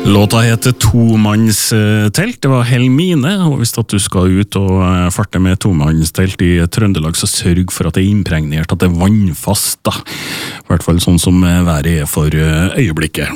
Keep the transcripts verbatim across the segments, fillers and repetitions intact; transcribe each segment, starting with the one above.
Låta heter Tomannstelt. Det var Helmine, og hvis at du skal ut og farte med tomannstelt i Trøndelag, så sørg for at det er impregnert, at det er vannfast da. I hvert fall sånn som været er for øyeblikket.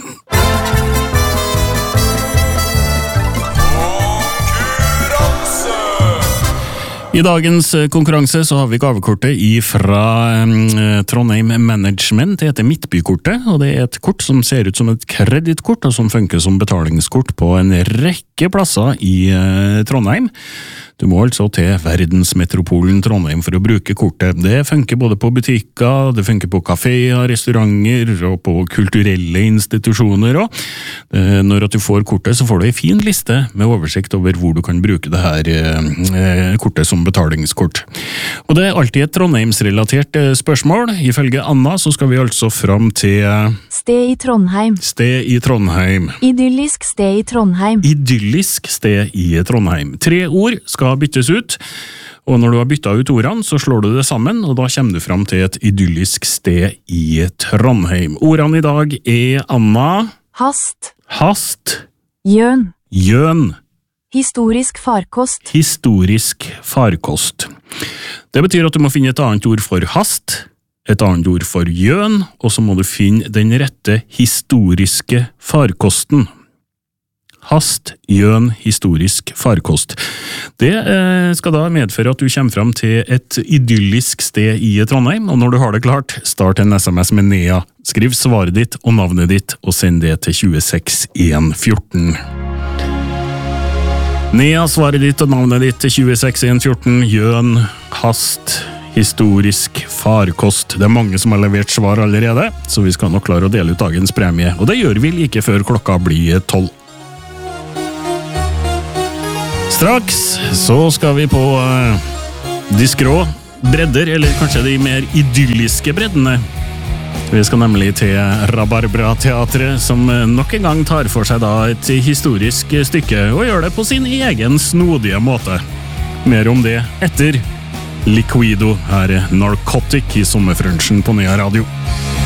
I dagens konkurranse så har vi gavekortet fra Trondheim Management. Det heter Midtbykortet, og det er et kort som ser ut som et kreditkort, og som funker som betalingskort på en rekke plasser i Trondheim. Du må altså til verdensmetropolen Trondheim for å bruke kortet. Det funker både på butikker, det funker på kaféer, restauranter og på kulturelle institusjoner. Og når du får kortet, så får du en fin liste med oversikt over hvor du kan bruke det her kortet som betalingskort. Og det er alltid et Trondheimsrelatert spørsmål. Ifølge Anna så skal vi altså fram til Sted i Trondheim. Sted i Trondheim. Idyllisk sted i Trondheim. Idyllisk sted i Trondheim. Tre ord skal byttes ut, og når du har byttet ut ordene, så slår du det sammen, og da kommer du fram til et idyllisk sted i Trondheim. Ordene i dag er Anna. Hast. Hast. Gjøn. Gjøn. Historisk farkost. Historisk farkost. Det betyr at du må finne et annet ord for hast, et annet ord for gjøn, og så må du finne den rette historiske farkosten. Hast, gjøn, historisk farkost. Det eh, skal da medføre at du kommer fram til et idyllisk sted i Trondheim, og når du har det klart, start en sms med Nea. Skriv svaret ditt og navnet ditt, og send det til tjueseks én fjorten. Nea, svaret ditt og navnet ditt til tjueseks én fjorten. Gjøn, hast, historisk farkost. Det er mange som har levert svar allerede, så vi skal nok klare å dele ut dagens premie, og det gjør vi like før klokka blir tolv. Straks så skal vi på uh, de skrå bredder, eller kanskje de mer idylliske breddene. Vi skal nemlig til Rabarbra-teatret, som nok en gang tar for seg da et historisk stykke, og gjør det på sin egen snodige måte. Mer om det etter Liquido, her er Narcotic i sommerfrunchen på Nea Radio.